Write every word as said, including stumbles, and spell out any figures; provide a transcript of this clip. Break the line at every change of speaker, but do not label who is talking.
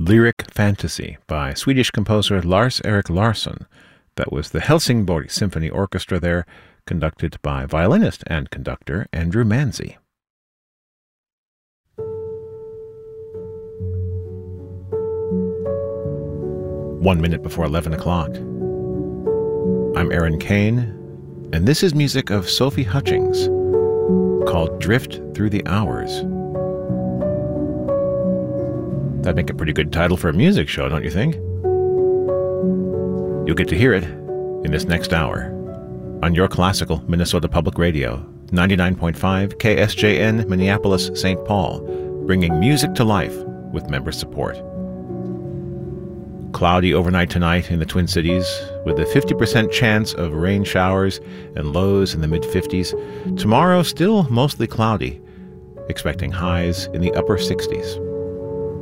Lyric Fantasy by Swedish composer Lars-Erik Larsson. That was the Helsingborg Symphony Orchestra there, conducted by violinist and conductor Andrew Manzi. One minute before eleven o'clock. I'm Aaron Kane, and this is music of Sophie Hutchings, called Drift Through the Hours. That'd make a pretty good title for a music show, don't you think? You'll get to hear it in this next hour on your classical Minnesota Public Radio, ninety-nine point five K S J N Minneapolis, Saint Paul, bringing music to life with member support. Cloudy overnight tonight in the Twin Cities, with a fifty percent chance of rain showers and lows in the mid-fifties. Tomorrow, still mostly cloudy, expecting highs in the upper sixties.